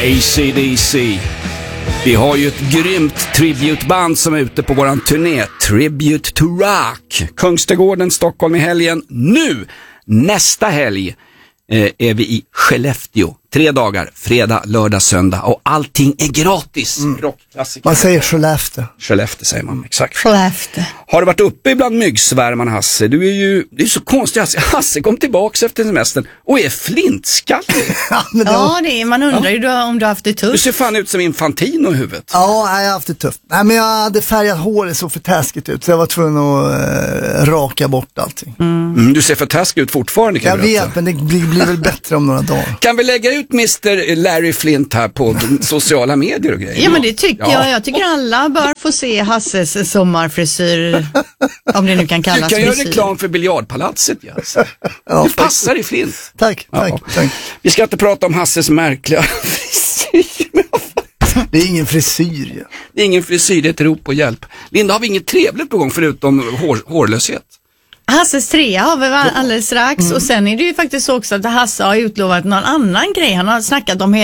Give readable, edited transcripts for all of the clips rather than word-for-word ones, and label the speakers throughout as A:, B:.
A: AC/DC. Vi har ju ett grymt tributeband som är ute på våran turné. Tribute to Rock. Kungsträdgården, Stockholm i helgen. Nu, nästa helg, är vi i Skellefteå. 3 dagar, fredag, lördag, söndag. Och allting är gratis. Rockklassiker.
B: Man säger Skellefteå.
A: Skellefteå säger man, exakt.
C: Skellefteå.
A: Har du varit uppe ibland myggsvärman, Hasse? Det är så konstigt, Hasse. Hasse kom tillbaka efter semestern och är flintskallig.
C: Ja, det är, man undrar ju om du har haft det tufft.
A: Du ser fan ut som Infantino i huvudet.
B: Ja, jag har haft det tufft. Nej, men jag hade färgat håret så för taskigt ut så jag var tvungen att raka bort allting.
A: Du ser för taskig ut fortfarande, kan
B: jag vet, men det blir väl bättre om några dagar.
A: Kan vi lägga ut Mr. Larry Flint här på sociala medier och grejer?
C: Ja, men det tycker jag. Jag tycker alla bör få se Hasses sommarfrisyr, om det nu kan kallas frisyr.
A: Du kan göra reklam för biljardpalatset, Hasse. Du passar i Flint.
B: Tack.
A: Vi ska inte prata om Hasses märkliga frisyr.
B: Det är ingen frisyr. Ja.
A: Det är ingen frisyr, det är ett rop på hjälp. Linda, har vi inget trevligt på gång förutom hårlöshet?
C: Hasses 3 har vi alldeles strax och sen är det ju faktiskt också att Hasse har utlovat någon annan grej. Han har snackat om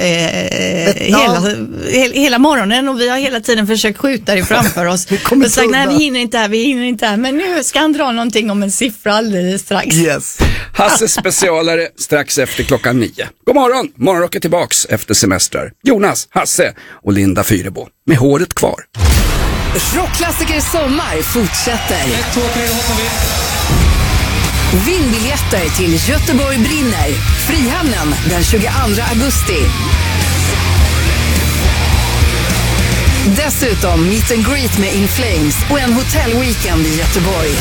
C: hela morgonen och vi har hela tiden försökt skjuta det framför oss. Och sagt, nej, vi hinner inte här. Men nu ska han dra någonting om en siffra alldeles strax.
B: Yes.
A: Hasses specialare strax efter 9:00. God morgon, Morgonrock är tillbaks efter semestrar. Jonas, Hasse och Linda Fyrebo med håret kvar.
D: Rockklassiker sommar fortsätter.
E: 1, 2, 3, hoppar vi.
D: Vinn biljetter till Göteborg brinner. Frihamnen den 22 augusti. Dessutom meet and greet med In Flames och en hotellweekend i Göteborg.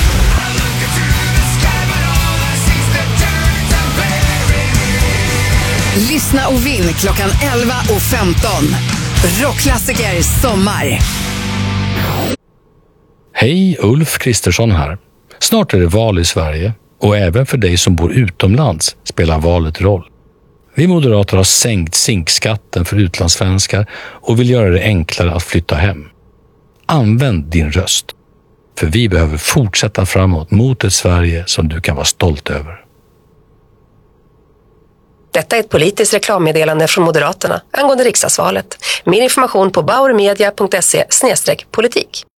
D: Lyssna och vinn klockan 11:15. Rockklassiker sommar.
F: Hej, Ulf Kristersson här. Snart är det val i Sverige och även för dig som bor utomlands spelar valet roll. Vi moderater har sänkt zinkskatten för utlandssvenskar och vill göra det enklare att flytta hem. Använd din röst, för vi behöver fortsätta framåt mot ett Sverige som du kan vara stolt över.
G: Detta är ett politiskt reklammeddelande från Moderaterna angående riksdagsvalet. Mer information på bauermedia.se/politik.